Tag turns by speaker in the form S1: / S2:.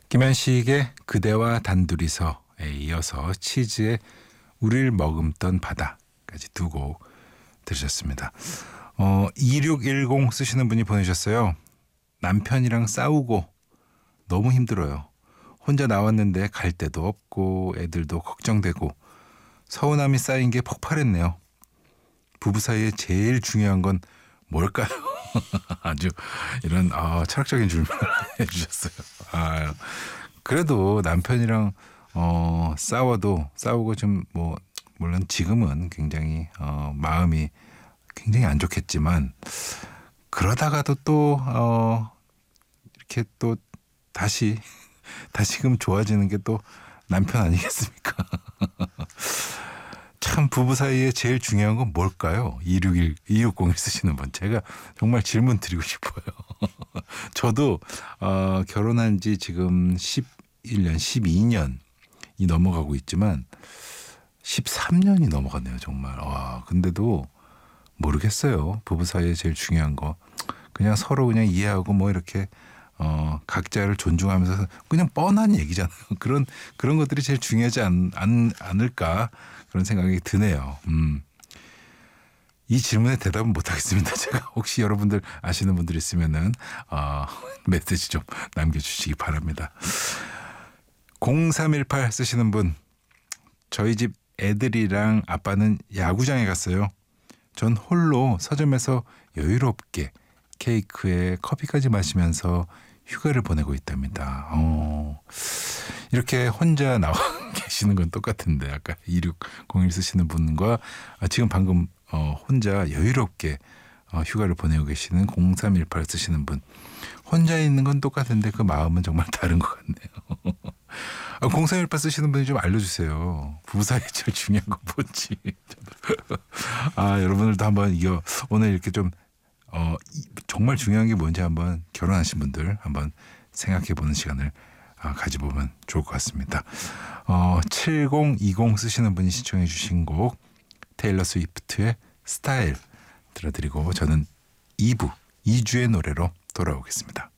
S1: 김현식의 그대와 단둘이서에 이어서 치즈의 우릴 머금던 바다까지 두 곡 들으셨습니다. 2610 쓰시는 분이 보내주셨어요. 남편이랑 싸우고 너무 힘들어요. 혼자 나왔는데 갈 데도 없고 애들도 걱정되고 서운함이 쌓인 게 폭발했네요. 부부 사이에 제일 중요한 건 뭘까요? 아주 이런 철학적인 질문을 해주셨어요. 그래도 남편이랑 싸우고 좀 물론 지금은 굉장히 마음이 굉장히 안 좋겠지만 그러다가도 또 이렇게 또 다시금 좋아지는 게 또 남편 아니겠습니까? 참 부부 사이에 제일 중요한 건 뭘까요? 2601 쓰시는 분. 제가 정말 질문 드리고 싶어요. 저도 결혼한 지 지금 11년, 12년이 넘어가고 있지만 13년이 넘어갔네요, 정말. 근데도 모르겠어요. 부부 사이에 제일 중요한 거. 그냥 서로 그냥 이해하고 이렇게 각자를 존중하면서 그냥 뻔한 얘기잖아요. 그런 것들이 제일 중요하지 않을까 그런 생각이 드네요. 이 질문에 대답은 못하겠습니다. 제가 혹시 여러분들 아시는 분들 있으면은 메시지 좀 남겨주시기 바랍니다. 0318 쓰시는 분. 저희 집 애들이랑 아빠는 야구장에 갔어요. 전 홀로 서점에서 여유롭게 케이크에 커피까지 마시면서 휴가를 보내고 있답니다. 이렇게 혼자 나와 계시는 건 똑같은데 아까 2601 쓰시는 분과 지금 방금 혼자 여유롭게 휴가를 보내고 계시는 0318 쓰시는 분. 혼자 있는 건 똑같은데 그 마음은 정말 다른 것 같네요. 0318 쓰시는 분이 좀 알려주세요. 부부 사이에 제일 중요한 건 뭔지. 여러분들도 한번 오늘 이렇게 좀 정말 중요한 게 뭔지 한번 결혼하신 분들 한번 생각해보는 시간을 가져보면 좋을 것 같습니다. 7020 쓰시는 분이 신청해 주신 곡 테일러 스위프트의 스타일 들어드리고 저는 2주의 노래로 돌아오겠습니다.